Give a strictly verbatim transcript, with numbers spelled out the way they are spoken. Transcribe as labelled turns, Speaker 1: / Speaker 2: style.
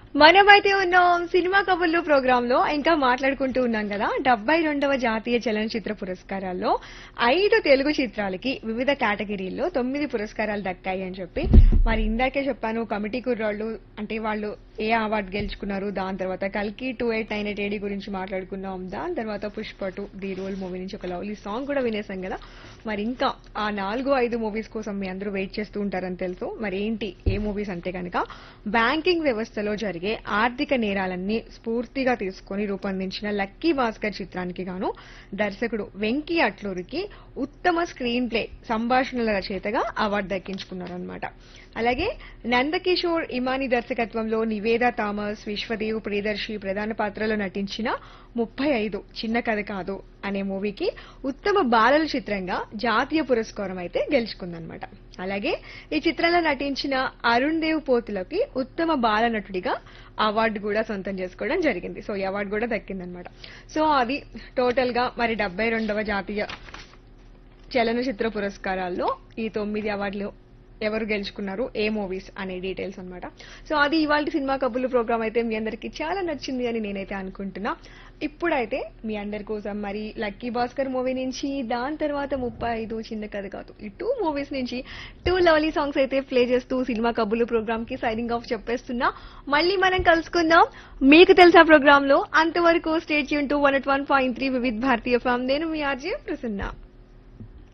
Speaker 1: మనమైతే ఉన్నాం సినిమా కబుర్లు ప్రోగ్రామ్ లో ఇంకా మాట్లాడుకుంటూ ఉన్నాం కదా డెబ్బై రెండవ జాతీయ చలనచిత్ర పురస్కారాల్లో ఐదు తెలుగు చిత్రాలకి వివిధ కేటగిరీల్లో తొమ్మిది పురస్కారాలు దక్కాయి అని చెప్పి మరి ఇందాకే చెప్పాను కమిటీ కుర్రాళ్ళు అంటే వాళ్ళు ఏ అవార్డు గెలుచుకున్నారు దాని తర్వాత కల్కి two eight nine eight AD గురించి మాట్లాడుకున్నాం దాని తర్వాత Pushpa two the role movie నుంచి ఒక లవ్లీ సాంగ్ కూడా వినేసాం కదా మరి ఇంకా ఆ నాలుగు ఐదు మూవీస్ కోసం మీ అందరూ వెయిట్ చేస్తూ ఉంటారని తెలుసు మరి ఏంటి ఏ మూవీస్ అంటే కనుక బ్యాంకింగ్ వ్యవస్థలో జరిగే ఆర్థిక నేరాలన్నీ స్ఫూర్తిగా తీసుకుని రూపొందించిన లక్కీ భాస్కర్ చిత్రానికి గాను దర్శకుడు వెంకీ అట్లూరికి ఉత్తమ స్క్రీన్ ప్లే సంభాషణల రచయితగా అవార్డు దక్కించుకున్నారనమాట అలాగే నందకిషోర్ ఇమాని దర్శకత్వంలో నివేదా థామస్ విశ్వదేవ్ ప్రియదర్శి ప్రధాన పాత్రలో నటించిన ముప్పై ఐదు చిన్న కథ కాదు అనే మూవీకి ఉత్తమ బాలల చిత్రంగా జాతీయ పురస్కారం అయితే గెలుచుకుందనమాట అలాగే ఈ చిత్రంలో నటించిన అరుణ్ దేవ్ పోతులకి ఉత్తమ బాల నటుడిగా అవార్డు కూడా సొంతం చేసుకోవడం జరిగింది సో ఈ అవార్డు కూడా దక్కిందనమాట సో అది టోటల్ గా మరి డెబ్బై రెండవ జాతీయ చలనచిత్ర పురస్కారాల్లో ఈ తొమ్మిది అవార్డులు ఎవరు గెలుచుకున్నారు ఏ మూవీస్ అనే డీటెయిల్స్ అన్నమాట సో అది ఇవాళ సినిమా కబుర్లు ప్రోగ్రామ్ అయితే మీ అందరికి చాలా నచ్చింది అని నేనైతే అనుకుంటున్నా ఇప్పుడైతే మీ అందరి కోసం మరి లక్కీ భాస్కర్ మూవీ నుంచి దాని తర్వాత ముప్పై ఐదు చిన్న కథ కాదు ఈ టూ మూవీస్ నుంచి టూ లవ్లీ సాంగ్స్ అయితే ప్లే చేస్తూ సినిమా కబుర్లు ప్రోగ్రామ్ కి సైనింగ్ ఆఫ్ చెప్పేస్తున్నా మళ్ళీ మనం కలుసుకుందాం మీకు తెలుసా ప్రోగ్రామ్ లో అంతవరకు state Yoon two one at one point three Vividh Bharatiya form నేను మీ ఆర్జే ప్రసన్న